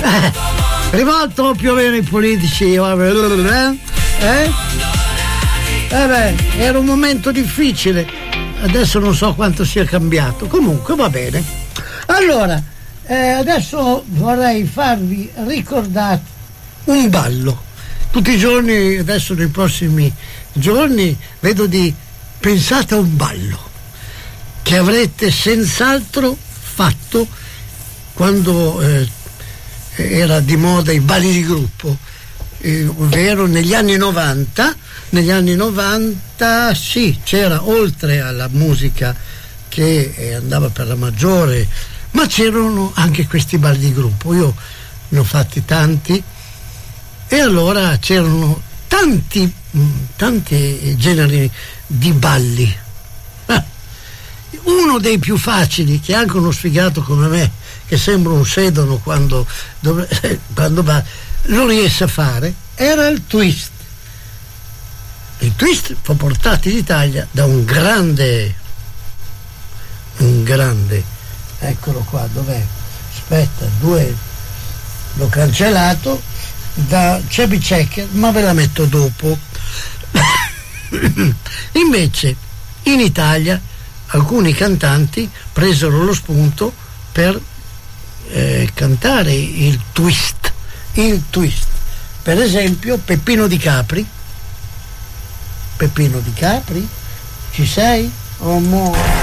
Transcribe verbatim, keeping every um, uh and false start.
Eh, rivolto più o meno ai politici, eh? Eh beh, era un momento difficile, adesso non so quanto sia cambiato, comunque va bene. Allora, eh, adesso vorrei farvi ricordare un ballo. Tutti i giorni, adesso nei prossimi giorni, vedo di pensate a un ballo che avrete senz'altro fatto quando eh, era di moda i balli di gruppo, eh, ovvero negli anni novanta. Negli anni novanta sì, c'era, oltre alla musica che eh, andava per la maggiore, ma c'erano anche questi balli di gruppo. Io ne ho fatti tanti e allora c'erano tanti, tanti generi di balli. Eh, uno dei più facili, che anche uno sfigato come me, che sembra un sedano quando, dove, quando va, lo riesce a fare, era il twist. Il twist fu portato in Italia da un grande, un grande, eccolo qua, dov'è? Aspetta, due, l'ho cancellato, da Chubby Checker, ma ve la metto dopo. Invece in Italia alcuni cantanti presero lo spunto per eh, cantare il twist, il twist. Per esempio Peppino Di Capri. Peppino Di Capri, ci sei? Oh, mo.